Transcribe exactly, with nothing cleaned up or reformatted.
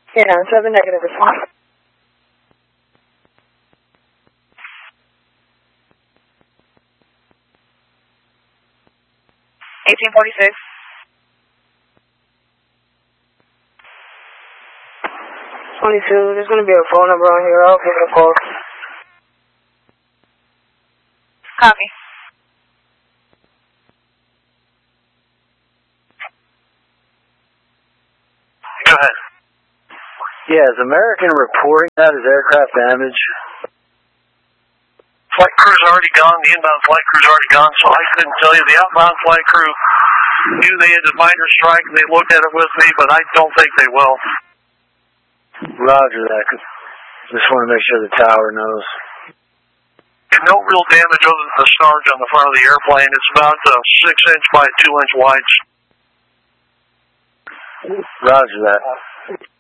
Yeah, seven negative response. eighteen forty-six. twenty-two, there's going to be a phone number on here. I'll give it a call. Copy. Go ahead. Yeah, is American reporting that as aircraft damage? Flight crew's already gone. The inbound flight crew's already gone, so I couldn't tell you. The outbound flight crew knew they had a minor strike, and they looked at it with me, but I don't think they will. Roger that. Just want to make sure the tower knows. No real damage other than the stars on the front of the airplane. It's about uh, six inch by two inch wides. Roger that.